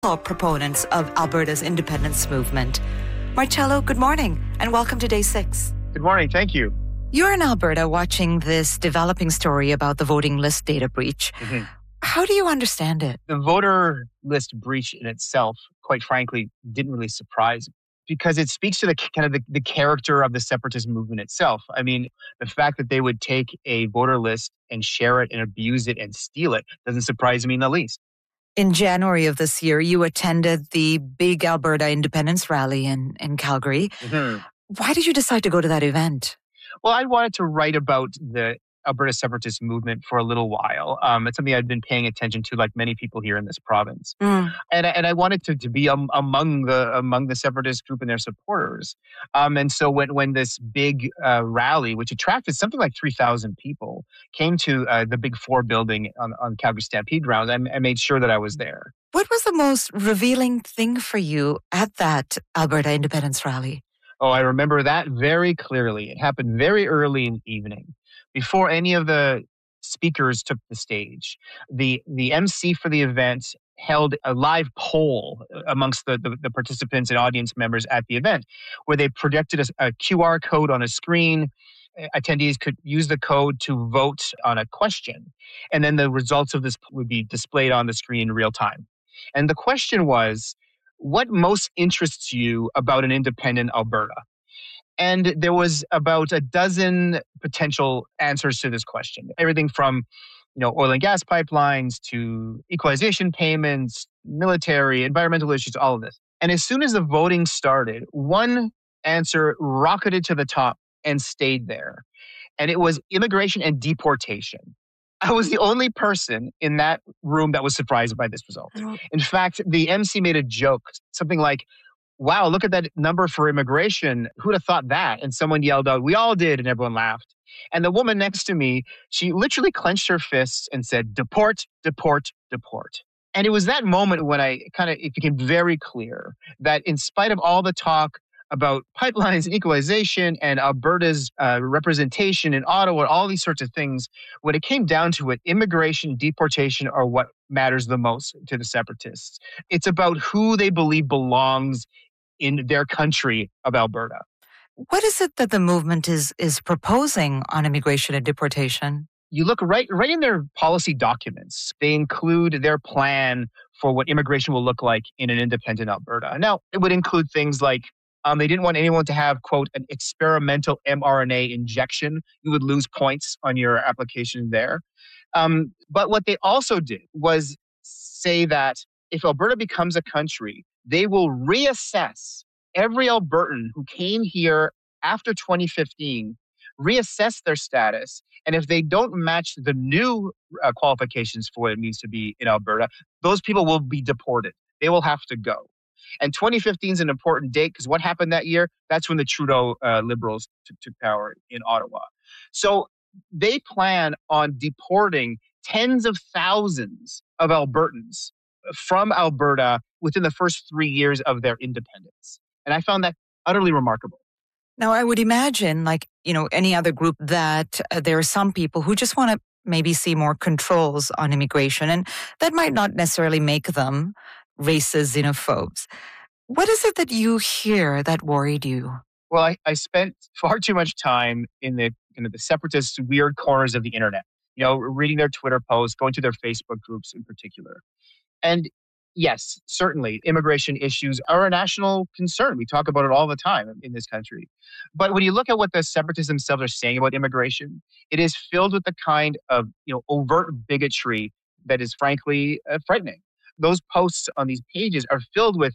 all proponents of Alberta's independence movement. Marcello, good morning and welcome to Day 6. Good morning. Thank you. You're in Alberta watching this developing story about the voting list data breach. Mm-hmm. How do you understand it? The voter list breach in itself, quite frankly, didn't really surprise me because it speaks to the character of the separatist movement itself. I mean, the fact that they would take a voter list and share it and abuse it and steal it doesn't surprise me in the least. In January of this year, you attended the big Alberta independence rally in Calgary. Mm-hmm. Why did you decide to go to that event? Well, I wanted to write about the Alberta separatist movement for a little while. It's something I've been paying attention to, like many people here in this province. And I wanted to be among the separatist group and their supporters. And so when this big rally, which attracted something like 3,000 people, came to the Big Four building on Calgary Stampede grounds, I made sure that I was there. What was the most revealing thing for you at that Alberta independence rally? Oh, I remember that very clearly. It happened very early in the evening. Before any of the speakers took the stage, the MC for the event held a live poll amongst the participants and audience members at the event, where they projected a QR code on a screen. Attendees could use the code to vote on a question, and then the results of this would be displayed on the screen in real time. And the question was, what most interests you about an independent Alberta? And there was about a dozen potential answers to this question. Everything from, oil and gas pipelines to equalization payments, military, environmental issues, all of this. And as soon as the voting started, one answer rocketed to the top and stayed there. And it was immigration and deportation. I was the only person in that room that was surprised by this result. In fact, the MC made a joke, something like, "Wow, look at that number for immigration. Who'd have thought that?" And someone yelled out, "We all did," and everyone laughed. And the woman next to me, she literally clenched her fists and said, "Deport, deport, deport." And it was that moment when it became very clear that in spite of all the talk about pipelines and equalization and Alberta's representation in Ottawa, all these sorts of things, when it came down to it, immigration, deportation are what matters the most to the separatists. It's about who they believe belongs in their country of Alberta. What is it that the movement is proposing on immigration and deportation? You look right in their policy documents. They include their plan for what immigration will look like in an independent Alberta. Now, it would include things like they didn't want anyone to have, quote, an experimental mRNA injection. You would lose points on your application there. But what they also did was say that if Alberta becomes a country, they will reassess every Albertan who came here after 2015, reassess their status. And if they don't match the new qualifications for what it means to be in Alberta, those people will be deported. They will have to go. And 2015 is an important date because what happened that year? That's when the Trudeau Liberals took power in Ottawa. So they plan on deporting tens of thousands of Albertans from Alberta within the first 3 years of their independence. And I found that utterly remarkable. Now, I would imagine, like, any other group, that there are some people who just want to maybe see more controls on immigration, and that might not necessarily make them racist xenophobes. What is it that you hear that worried you? Well, I spent far too much time in the separatist weird corners of the internet, reading their Twitter posts, going to their Facebook groups in particular. And yes, certainly immigration issues are a national concern. We talk about it all the time in this country. But when you look at what the separatists themselves are saying about immigration, it is filled with the kind of overt bigotry that is frankly frightening. Those posts on these pages are filled with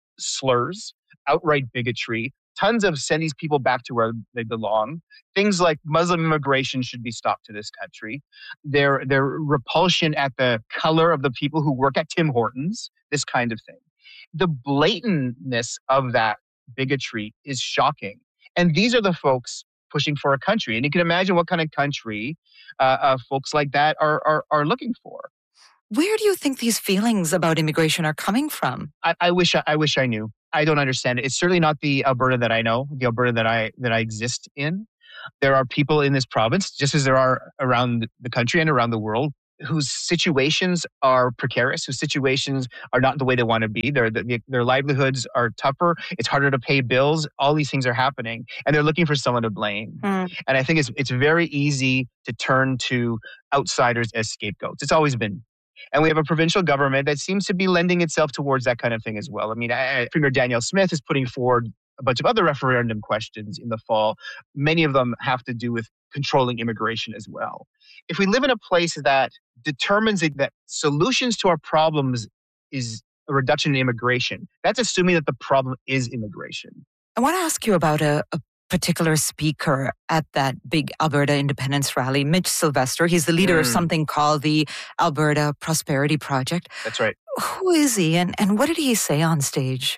slurs, outright bigotry, tons of send these people back to where they belong. Things like Muslim immigration should be stopped to this country. Their repulsion at the color of the people who work at Tim Hortons, this kind of thing. The blatantness of that bigotry is shocking. And these are the folks pushing for a country. And you can imagine what kind of country folks like that are looking for. Where do you think these feelings about immigration are coming from? I wish I knew. I don't understand it. It's certainly not the Alberta that I know, the Alberta that I exist in. There are people in this province, just as there are around the country and around the world, whose situations are precarious, whose situations are not the way they want to be. Their livelihoods are tougher. It's harder to pay bills. All these things are happening, and they're looking for someone to blame. And I think it's very easy to turn to outsiders as scapegoats. It's always been. And we have a provincial government that seems to be lending itself towards that kind of thing as well. I mean, Premier Danielle Smith is putting forward a bunch of other referendum questions in the fall. Many of them have to do with controlling immigration as well. If we live in a place that determines that solutions to our problems is a reduction in immigration, that's assuming that the problem is immigration. I want to ask you about a particular speaker at that big Alberta independence rally, Mitch Sylvester. He's the leader of something called the Alberta Prosperity Project. That's right. Who is he and what did he say on stage?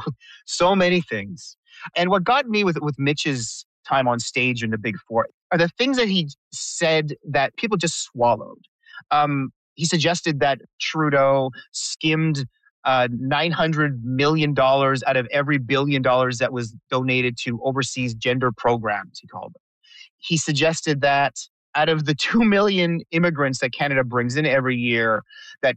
So many things. And what got me with Mitch's time on stage in the Big Four are the things that he said that people just swallowed. He suggested that Trudeau skimmed $900 million out of every $1 billion that was donated to overseas gender programs, he called them. He suggested that out of the 2 million immigrants that Canada brings in every year, that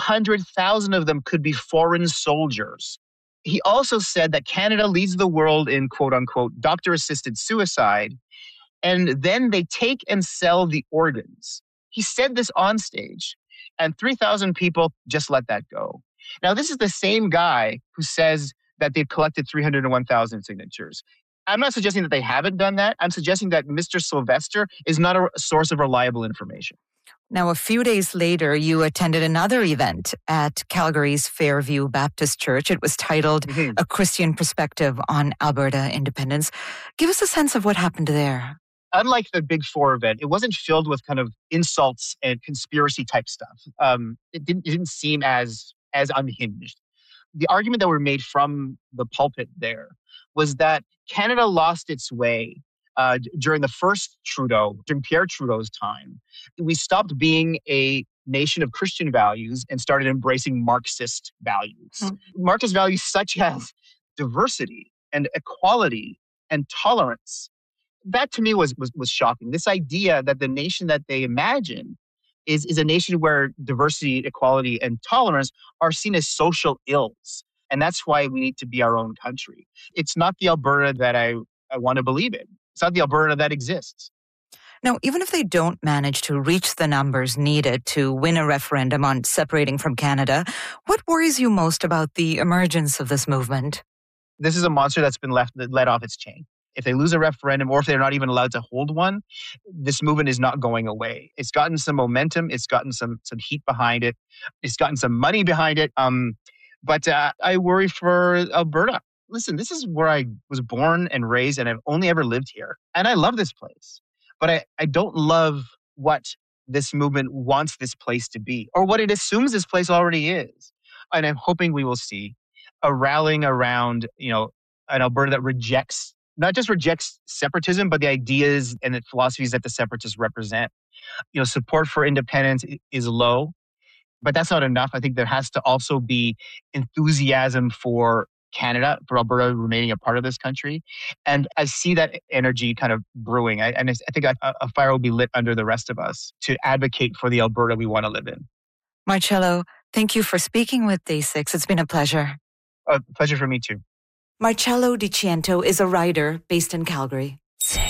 200,000 of them could be foreign soldiers. He also said that Canada leads the world in quote unquote doctor-assisted suicide, and then they take and sell the organs. He said this on stage, and 3,000 people just let that go. Now, this is the same guy who says that they've collected 301,000 signatures. I'm not suggesting that they haven't done that. I'm suggesting that Mr. Sylvester is not a source of reliable information. Now, a few days later, you attended another event at Calgary's Fairview Baptist Church. It was titled A Christian Perspective on Alberta Independence. Give us a sense of what happened there. Unlike the Big Four event, it wasn't filled with kind of insults and conspiracy type stuff. It didn't seem as unhinged. The argument that were made from the pulpit there was that Canada lost its way during the first during Pierre Trudeau's time. We stopped being a nation of Christian values and started embracing Marxist values. Marxist values such as diversity and equality and tolerance. That to me was shocking. This idea that the nation that they imagine is a nation where diversity, equality, and tolerance are seen as social ills. And that's why we need to be our own country. It's not the Alberta that I want to believe in. It's not the Alberta that exists. Now, even if they don't manage to reach the numbers needed to win a referendum on separating from Canada, what worries you most about the emergence of this movement? This is a monster that's been let off its chain. If they lose a referendum or if they're not even allowed to hold one, this movement is not going away. It's gotten some momentum. It's gotten some heat behind it. It's gotten some money behind it. But I worry for Alberta. Listen, this is where I was born and raised, and I've only ever lived here. And I love this place. But I don't love what this movement wants this place to be or what it assumes this place already is. And I'm hoping we will see a rallying around, an Alberta that not just rejects separatism, but the ideas and the philosophies that the separatists represent. Support for independence is low, but that's not enough. I think there has to also be enthusiasm for Canada, for Alberta remaining a part of this country. And I see that energy kind of brewing. I think a fire will be lit under the rest of us to advocate for the Alberta we want to live in. Marcello, thank you for speaking with Day 6. It's been a pleasure. A pleasure for me too. Marcello Di Ciento is a writer based in Calgary.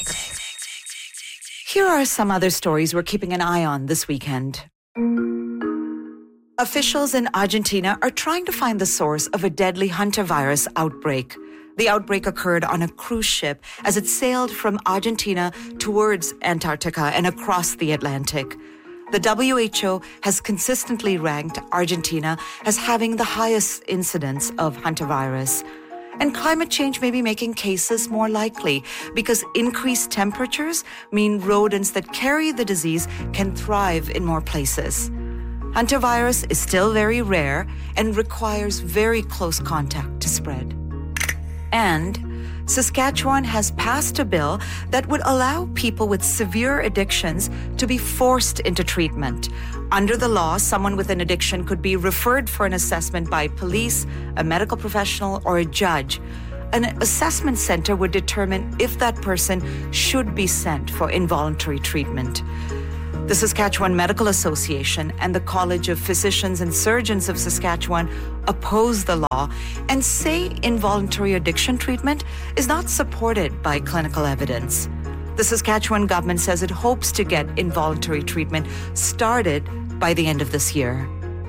Here are some other stories we're keeping an eye on this weekend. Officials in Argentina are trying to find the source of a deadly hantavirus outbreak. The outbreak occurred on a cruise ship as it sailed from Argentina towards Antarctica and across the Atlantic. The WHO has consistently ranked Argentina as having the highest incidence of hantavirus. And climate change may be making cases more likely because increased temperatures mean rodents that carry the disease can thrive in more places. Hantavirus is still very rare and requires very close contact to spread. And Saskatchewan has passed a bill that would allow people with severe addictions to be forced into treatment. Under the law, someone with an addiction could be referred for an assessment by police, a medical professional, or a judge. An assessment center would determine if that person should be sent for involuntary treatment. The Saskatchewan Medical Association and the College of Physicians and Surgeons of Saskatchewan oppose the law and say involuntary addiction treatment is not supported by clinical evidence. The Saskatchewan government says it hopes to get involuntary treatment started by the end of this year.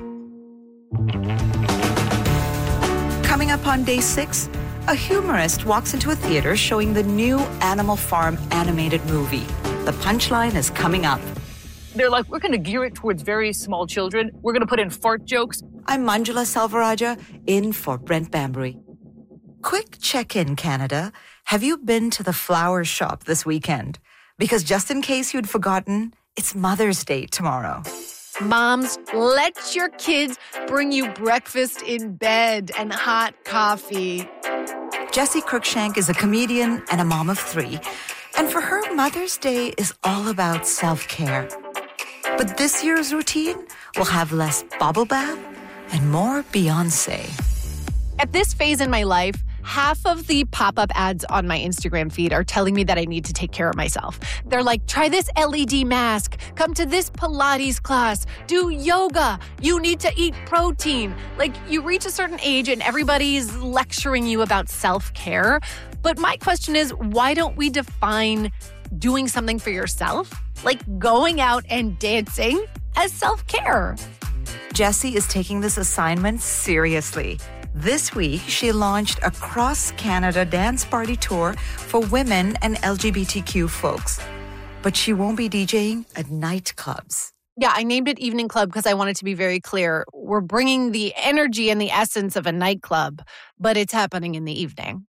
Coming up on day 6, a humorist walks into a theater showing the new Animal Farm animated movie. The punchline is coming up. They're like, we're going to gear it towards very small children. We're going to put in fart jokes. I'm Manjula Salvaraja, in for Brent Bambury. Quick check-in, Canada. Have you been to the flower shop this weekend? Because just in case you'd forgotten, it's Mother's Day tomorrow. Moms, let your kids bring you breakfast in bed and hot coffee. Jessie Cruikshank is a comedian and a mom of 3. And for her, Mother's Day is all about self-care. But this year's routine will have less bubble bath and more Beyoncé. At this phase in my life, half of the pop-up ads on my Instagram feed are telling me that I need to take care of myself. They're like, try this LED mask, come to this Pilates class, do yoga, you need to eat protein. Like, you reach a certain age and everybody's lecturing you about self-care. But my question is, why don't we define doing something for yourself, like going out and dancing, as self-care? Jessie is taking this assignment seriously. This week, she launched a cross-Canada dance party tour for women and LGBTQ folks. But she won't be DJing at nightclubs. Yeah, I named it Evening Club because I wanted to be very clear. We're bringing the energy and the essence of a nightclub, but it's happening in the evening.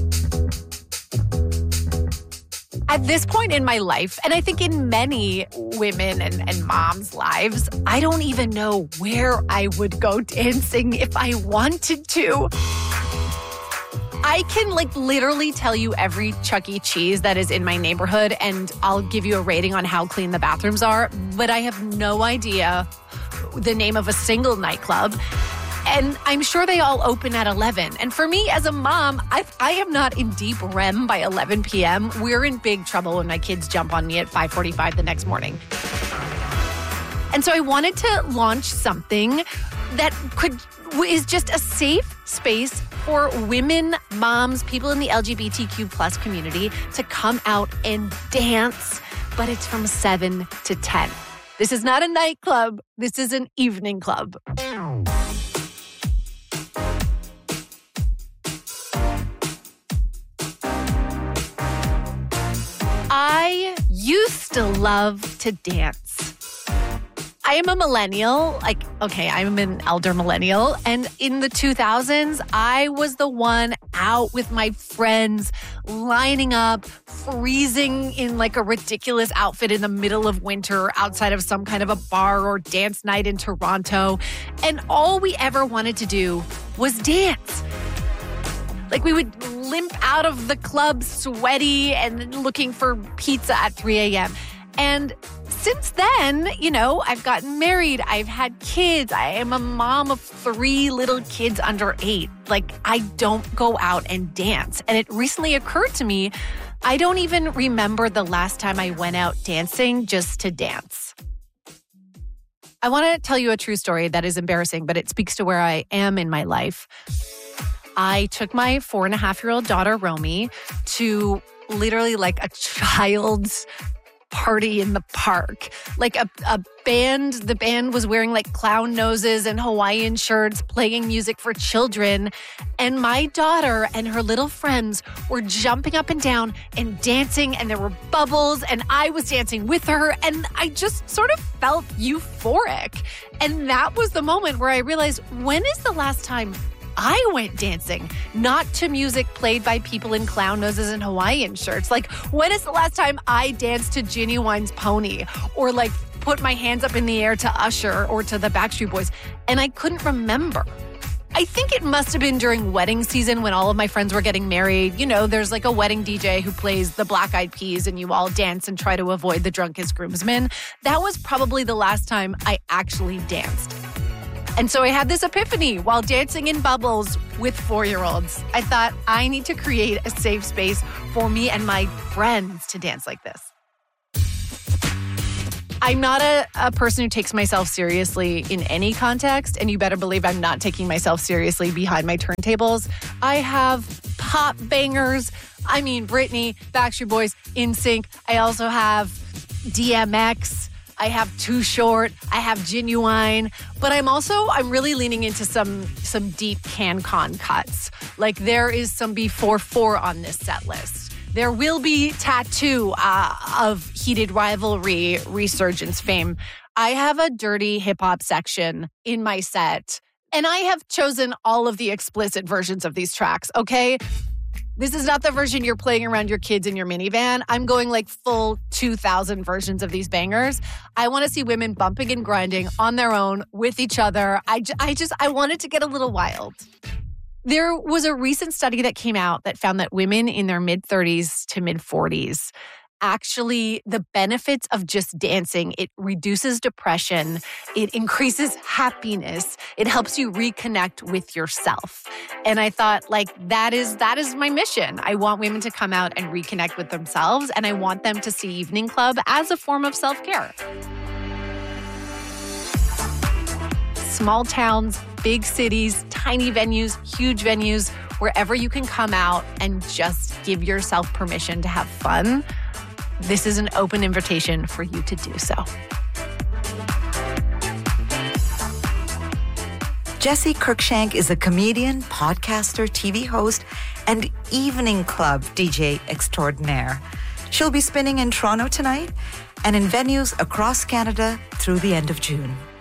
At this point in my life, and I think in many women and moms' lives, I don't even know where I would go dancing if I wanted to. I can literally tell you every Chuck E. Cheese that is in my neighborhood, and I'll give you a rating on how clean the bathrooms are, but I have no idea the name of a single nightclub. And I'm sure they all open at 11. And for me as a mom, I am not in deep REM by 11 p.m. We're in big trouble when my kids jump on me at 5:45 the next morning. And so I wanted to launch something that is just a safe space for women, moms, people in the LGBTQ plus community to come out and dance, but it's from 7 to 10. This is not a nightclub. This is an evening club. I used to love to dance. I am a millennial, I'm an elder millennial. And in the 2000s, I was the one out with my friends, lining up, freezing in a ridiculous outfit in the middle of winter outside of some kind of a bar or dance night in Toronto. And all we ever wanted to do was dance. We would limp out of the club sweaty and looking for pizza at 3 a.m. And since then, I've gotten married. I've had kids. I am a mom of 3 little kids under 8. I don't go out and dance. And it recently occurred to me, I don't even remember the last time I went out dancing just to dance. I want to tell you a true story that is embarrassing, but it speaks to where I am in my life. I took my 4.5-year-old daughter, Romy, to literally a child's party in the park. A band, the band was wearing clown noses and Hawaiian shirts, playing music for children. And my daughter and her little friends were jumping up and down and dancing, and there were bubbles, and I was dancing with her, and I just sort of felt euphoric. And that was the moment where I realized, when is the last time I went dancing, not to music played by people in clown noses and Hawaiian shirts? When is the last time I danced to Genuine's Pony or put my hands up in the air to Usher or to the Backstreet Boys? And I couldn't remember. I think it must have been during wedding season when all of my friends were getting married. There's a wedding DJ who plays the Black Eyed Peas and you all dance and try to avoid the drunkest groomsmen. That was probably the last time I actually danced. And so I had this epiphany while dancing in bubbles with 4-year-olds. I thought, I need to create a safe space for me and my friends to dance like this. I'm not a person who takes myself seriously in any context, and you better believe I'm not taking myself seriously behind my turntables. I have pop bangers. I mean, Britney, Backstreet Boys, NSYNC. I also have DMX. I have Too Short. I have Genuine. But I'm really leaning into some deep CanCon cuts. Like there is some Before 4 on this set list. There will be Tattoo of Heated Rivalry Resurgence fame. I have a dirty hip-hop section in my set, and I have chosen all of the explicit versions of these tracks, okay? This is not the version you're playing around your kids in your minivan. I'm going like full 2,000 versions of these bangers. I want to see women bumping and grinding on their own with each other. I want it to get a little wild. There was a recent study that came out that found that women in their mid-30s to mid-40s, actually the benefits of just dancing, it reduces depression, it increases happiness, it helps you reconnect with yourself. And I thought, like, that is my mission. I want women to come out and reconnect with themselves, and I want them to see Evening Club as a form of self-care. Small towns, big cities, tiny venues, huge venues, wherever you can come out and just give yourself permission to have fun. This is an open invitation for you to do so. Jessie Cruikshank is a comedian, podcaster, TV host, and Evening Club DJ extraordinaire. She'll be spinning in Toronto tonight and in venues across Canada through the end of June.